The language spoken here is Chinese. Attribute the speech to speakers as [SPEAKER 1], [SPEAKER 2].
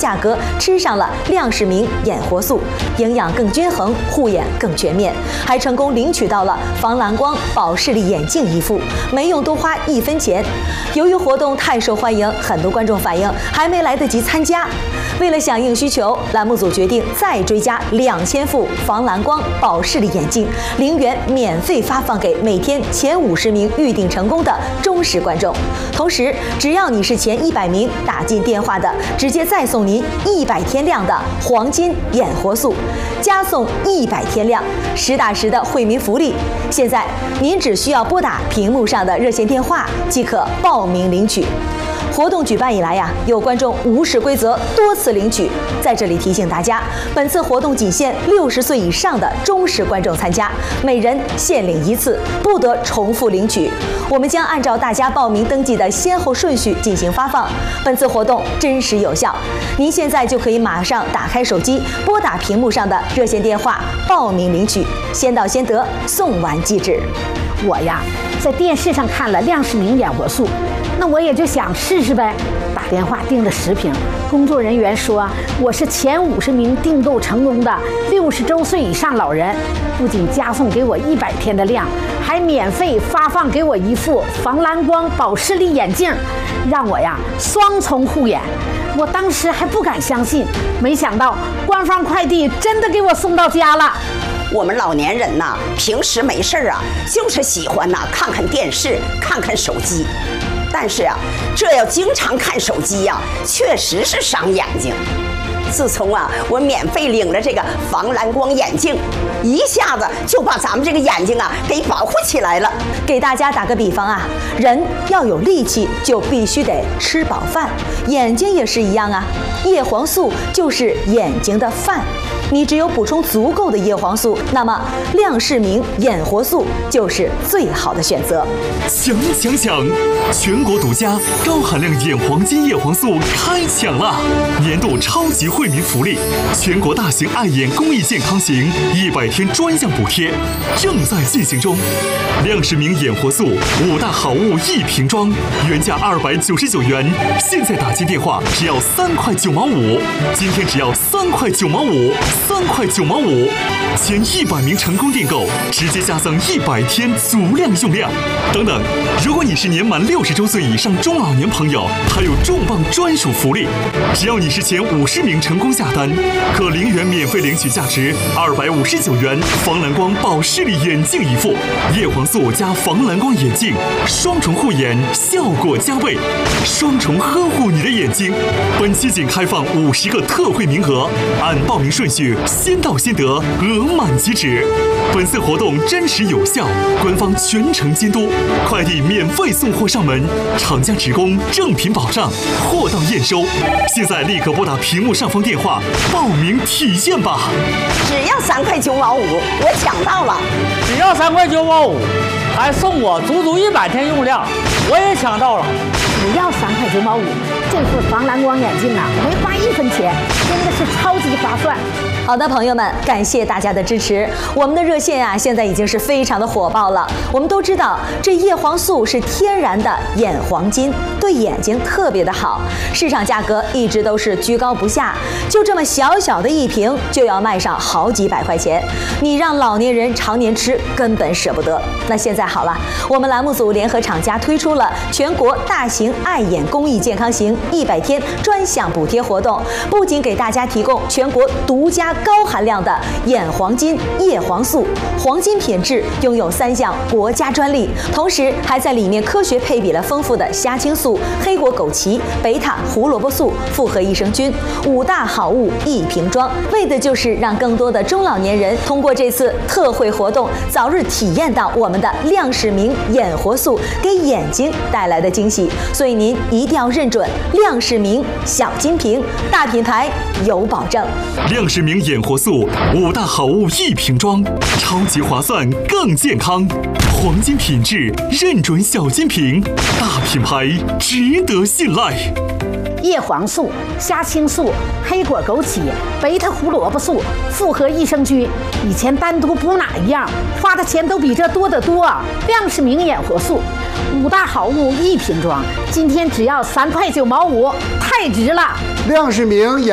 [SPEAKER 1] 价格吃上了亮视明眼活素，营养更均衡，护眼更全面，还成功领取到了防蓝光保视力眼镜一副，没用多花1分钱。由于活动太受欢迎，很多观众反映还没来得及参加。为了响应需求，栏目组决定再追加2000副防蓝光保视力眼镜，0元免费发放给每天前50名预订成功的忠实观众。同时，只要你是前100名打进电话的，直接再送您100天量的黄金眼活素，加送100天量，实打实的惠民福利。现在您只需要拨打屏幕上的热线电话即可报名领取。活动举办以来有观众无视规则多次领取，在这里提醒大家，本次活动仅限60岁以上的忠实观众参加，每人限领1次，不得重复领取。我们将按照大家报名登记的先后顺序进行发放。本次活动真实有效，您现在就可以马上打开手机，拨打屏幕上的热线电话报名领取，先到先得，送完即止。
[SPEAKER 2] 我在电视上看了亮视明眼活素，那我也就想试试呗，打电话订了10瓶。工作人员说我是前50名订购成功的60周岁以上老人，不仅加送给我100天的量，还免费发放给我1副防蓝光保视力眼镜，让我双重护眼。我当时还不敢相信，没想到官方快递真的给我送到家了。
[SPEAKER 3] 我们老年人平时没事就是喜欢看看电视，看看手机。但是这要经常看手机确实是伤眼睛。自从我免费领了这个防蓝光眼镜，一下子就把咱们这个眼睛给保护起来了。
[SPEAKER 1] 给大家打个比方人要有力气，就必须得吃饱饭，眼睛也是一样叶黄素就是眼睛的饭。你只有补充足够的叶黄素，那么亮视明眼活素就是最好的选择。
[SPEAKER 4] 抢！全国独家高含量眼黄金叶黄素开抢了！年度超级惠民福利，全国大型爱眼公益健康行100天专项补贴正在进行中。亮视明眼活素5大好物1瓶装，原价299元，现在打进电话只要3块9毛5，今天只要3块9毛5，3块9毛5，前100名成功订购，直接加赠100天足量用量。等等，如果你是年满60周岁以上中老年朋友，还有重磅专属福利，只要你是前50名成功下单，可0元免费领取价值259元防蓝光保视力眼镜一副，叶黄素加防蓝光眼镜，双重护眼，效果加倍，双重呵护你的眼睛。本期仅开放50个特惠名额，按报名顺序先到先得，额满即止。本次活动真实有效，官方全程监督，快递免费送货上门，厂家直供正品保障，货到验收。现在立刻拨打屏幕上方电话报名体验吧！
[SPEAKER 3] 只要3块9毛5，我抢到了！
[SPEAKER 5] 只要3块9毛5，还送我足100天用量，我也抢到了！
[SPEAKER 2] 只要3块9毛5，这副防蓝光眼镜没花1分钱，真的是超级划算。
[SPEAKER 1] 好的，朋友们，感谢大家的支持。我们的热线现在已经是非常的火爆了。我们都知道，这叶黄素是天然的眼黄金，对眼睛特别的好。市场价格一直都是居高不下，就这么小小的1瓶就要卖上好几百块钱，你让老年人常年吃根本舍不得。那现在好了，我们栏目组联合厂家推出了全国大型爱眼公益健康行100天专项补贴活动，不仅给大家提供全国独家高含量的眼黄金叶黄素，黄金品质，拥有3项国家专利，同时还在里面科学配比了丰富的虾青素、黑果枸杞、贝塔胡萝卜素、复合益生菌，5大好物1瓶装，为的就是让更多的中老年人通过这次特惠活动，早日体验到我们的亮视明眼活素给眼睛带来的惊喜。所以您一定要认准亮视明小金瓶，大品牌有保证。
[SPEAKER 4] 亮视明眼活素5大好物1瓶装，超级划算更健康，黄金品质认准小金瓶，大品牌值得信赖。
[SPEAKER 2] 叶黄素、虾青素、黑果枸杞、贝塔胡萝卜素、复合益生菌，以前单独补哪一样，花的钱都比这多得多。亮视明眼活素5大好物1瓶装，今天只要3块9毛5，太值了。
[SPEAKER 6] 亮视明眼